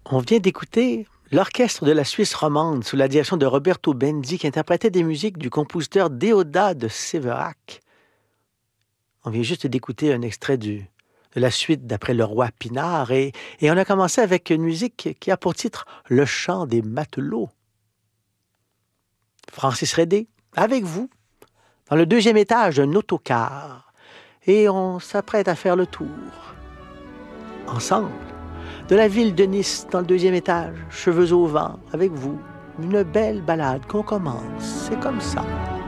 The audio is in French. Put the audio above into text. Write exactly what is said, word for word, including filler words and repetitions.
On vient d'écouter l'orchestre de la Suisse romande sous la direction de Roberto Benzi qui interprétait des musiques du compositeur Déodat de Séverac. On vient juste d'écouter un extrait du, de la suite d'après le roi Pinard et, et on a commencé avec une musique qui a pour titre Le chant des matelots. Francis Redé, avec vous, dans le deuxième étage d'un autocar. Et on s'apprête à faire le tour, ensemble, de la ville de Nice dans le deuxième étage, cheveux au vent, avec vous. Une belle balade qu'on commence, c'est comme ça.